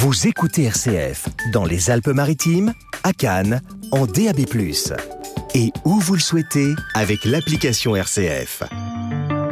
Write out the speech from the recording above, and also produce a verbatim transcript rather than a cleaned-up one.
Vous écoutez R C F dans les Alpes-Maritimes, à Cannes, en D A B plus. Et où vous le souhaitez avec l'application R C F.